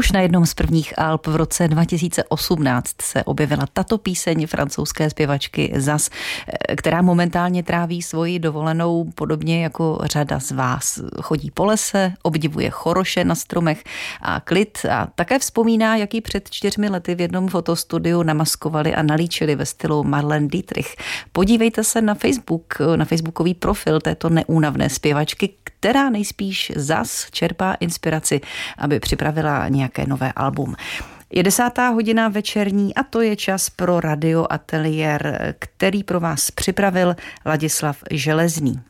Už na jednom z prvních alb v roce 2018 se objevila tato píseň francouzské zpěvačky Zas, která momentálně tráví svoji dovolenou podobně jako řada z vás. Chodí po lese, obdivuje choroše na stromech a klid a také vzpomíná, jaký před 4 lety v jednom fotostudiu namaskovali a nalíčili ve stylu Marlene Dietrich. Podívejte se na facebookový profil této neúnavné zpěvačky, která nejspíš zas čerpá inspiraci, aby připravila nějaké nové album. Je 10:00 večerní a to je čas pro Radio Ateliér, který pro vás připravil Ladislav Železný.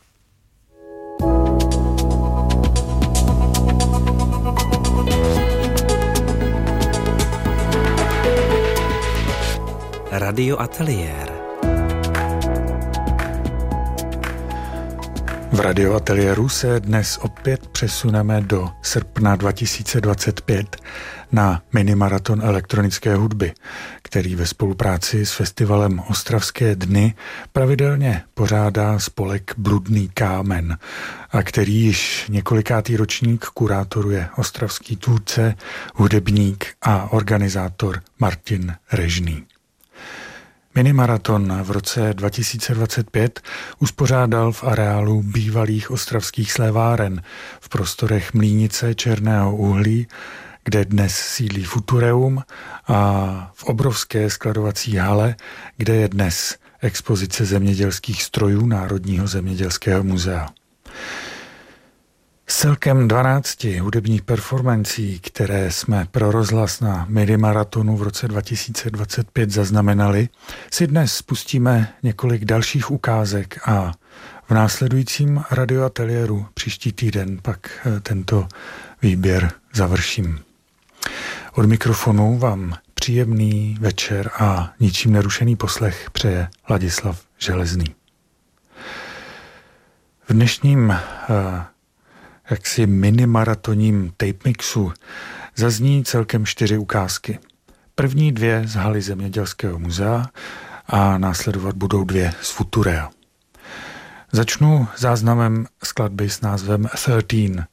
Radio Ateliér. V Radio Ateliéru se dnes opět přesuneme do srpna 2025 na minimaraton elektronické hudby, který ve spolupráci s festivalem Ostravské dny pravidelně pořádá spolek Bludný kámen a který již několikátý ročník kurátoruje ostravský tvůrce, hudebník a organizátor Martin Režný. Minimaraton v roce 2025 uspořádal v areálu bývalých ostravských sléváren v prostorech Mlýnice Černého uhlí, kde dnes sídlí Futureum, a v obrovské skladovací hale, kde je dnes expozice zemědělských strojů Národního zemědělského muzea. Z celkem 12 hudebních performancí, které jsme pro rozhlas na Minimaratonu v roce 2025 zaznamenali, si dnes spustíme několik dalších ukázek a v následujícím radioateliéru příští týden pak tento výběr završím. Od mikrofonu vám příjemný večer a ničím nerušený poslech přeje Ladislav Železný. V dnešním minimaratonním tape mixu zazní celkem 4 ukázky. První 2 z haly Zemědělského muzea a následovat budou 2 z Futurea. Začnu záznamem skladby s názvem 13.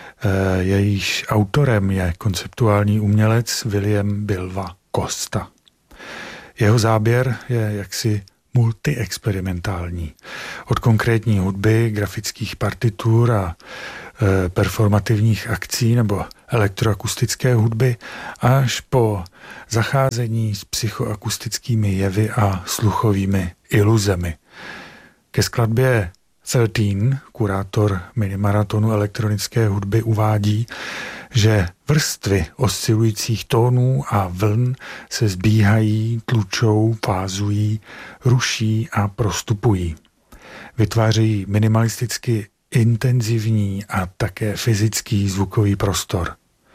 Jejíž autorem je konceptuální umělec William Bilva Costa. Jeho záběr je jaksi multiexperimentální. Od konkrétní hudby, grafických partitur a performativních akcí nebo elektroakustické hudby až po zacházení s psychoakustickými jevy a sluchovými iluzemi. Ke skladbě 13 kurátor minimaratonu elektronické hudby uvádí, že vrstvy oscilujících tónů a vln se zbíhají, tlučou, fázují, ruší a prostupují. Vytvářejí minimalisticky intenzivní a také fyzický zvukový prostor.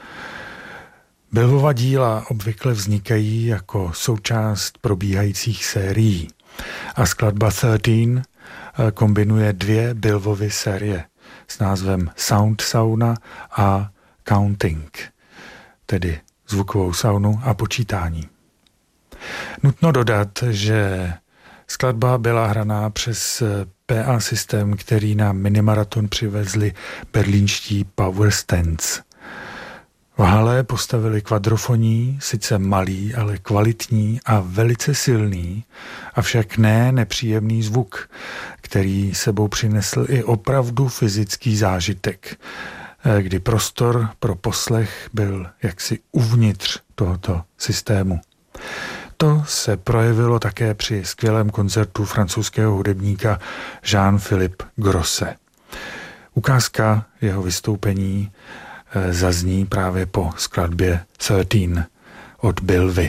Bilvova díla obvykle vznikají jako součást probíhajících sérií a skladba 13 kombinuje 2 Bilvovy série s názvem Sound Sauna a Counting, tedy zvukovou saunu a počítání. Nutno dodat, že skladba byla hraná přes PA systém, který na minimaraton přivezli berlínští Power Stands. V hale postavili kvadrofoní, sice malý, ale kvalitní a velice silný, avšak ne nepříjemný zvuk, který sebou přinesl i opravdu fyzický zážitek, kdy prostor pro poslech byl jaksi uvnitř tohoto systému. To se projevilo také při skvělém koncertu francouzského hudebníka Jean-Philippe Grosse. Ukázka jeho vystoupení zazní právě po skladbě 13 od Bilvy.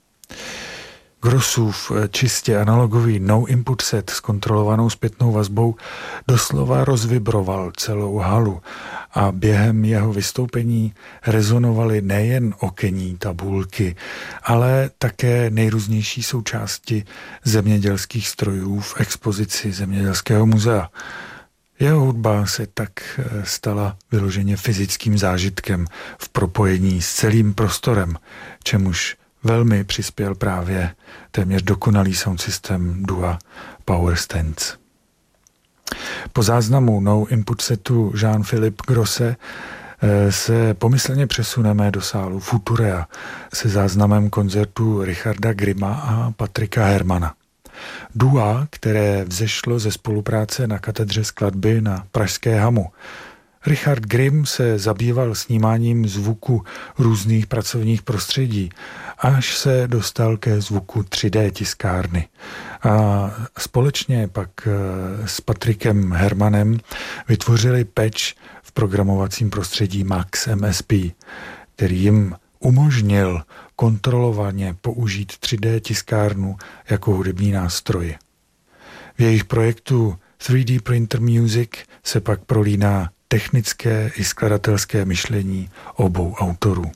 Grossův čistě analogový no-input set s kontrolovanou zpětnou vazbou doslova rozvibroval celou halu a během jeho vystoupení rezonovaly nejen okenní tabulky, ale také nejrůznější součásti zemědělských strojů v expozici Zemědělského muzea. Jeho hudba se tak stala vyloženě fyzickým zážitkem v propojení s celým prostorem, čemuž velmi přispěl právě téměř dokonalý sound systém dua Power Stands. Po záznamu no input setu Jean-Philippe Grosse se pomyslně přesuneme do sálu Futurea se záznamem koncertu Richarda Grimma a Patrika Hermana. Dua, které vzešlo ze spolupráce na katedře skladby na pražské Hamu. Richard Grimm se zabýval snímáním zvuku různých pracovních prostředí, až se dostal ke zvuku 3D tiskárny. A společně pak s Patrikem Hermanem vytvořili patch v programovacím prostředí Max MSP, který jim umožnil kontrolovaně použít 3D tiskárnu jako hudební nástroj. V jejich projektu 3D Printer Music se pak prolíná technické i skladatelské myšlení obou autorů.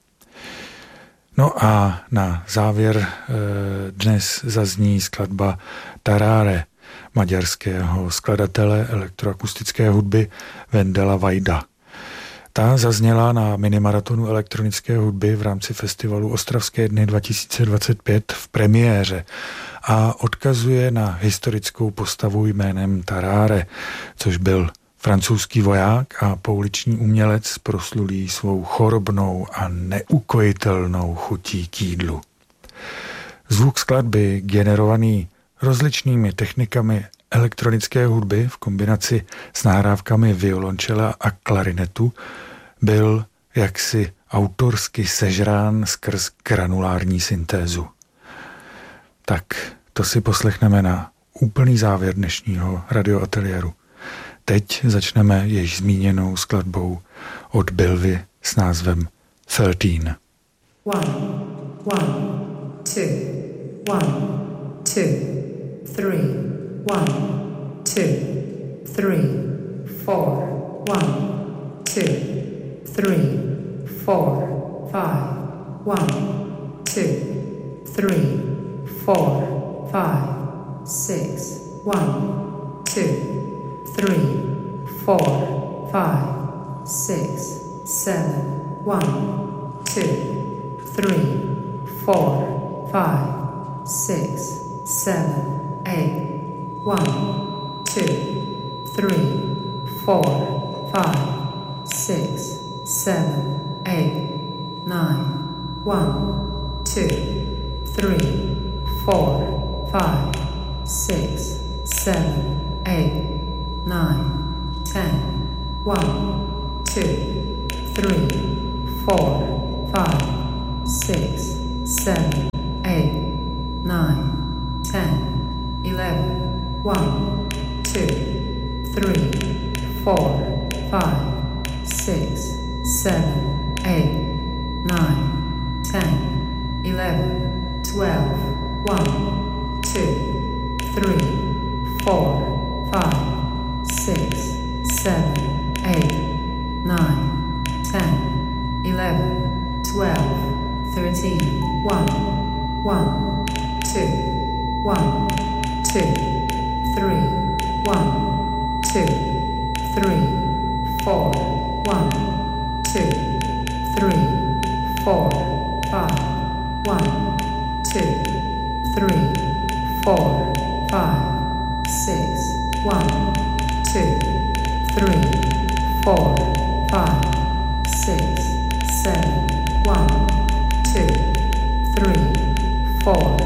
No a na závěr dnes zazní skladba Tarare maďarského skladatele elektroakustické hudby Vendela Vajda. Ta zazněla na minimaratonu elektronické hudby v rámci festivalu Ostravské dny 2025 v premiéře a odkazuje na historickou postavu jménem Tarare, což byl francouzský voják a pouliční umělec proslulý svou chorobnou a neukojitelnou chutí k jídlu. Zvuk skladby, generovaný rozličnými technikami elektronické hudby v kombinaci s nahrávkami violončela a klarinetu, byl jaksi autorsky sežrán skrz granulární syntézu. Tak to si poslechneme na úplný závěr dnešního radioateliéru. Teď začneme již zmíněnou skladbou od Bilvy s názvem 13. 1, 1, 2, 1, 2, 3, 1, 2, 3, 4, 1, 2, 3, 4, 5, 1, 2, 3, 4, 5, 6, 1, 2, 3, 4, 5, 6, 7, 1, 2, 3, 4, 5, 6, 7, 8, 1, 2, 3, 4, 5, 6, 7, 8, 9, 1, 2, 3, 4, 5, 6, 7, 8, 9, 10, 1, 2, 3, 4, 5, 6, 7, 8, 9, 10, 11, 1, 2, 3, 4, 5, 6, 7, 8, 9, 10, 11, 12, 1, 2, 3, 4, 5, 6, 7, 8, 9, 10, 11, 12, 13, 1, 1, 2, 1, 2, 3, 1, 2, 3, 4, 1, 2, 3, 4, 5, 1, 2, 3, 4, 5, 6, 1, 2, 3, 4, 5, 6, 7, 1, 2, 3, 4,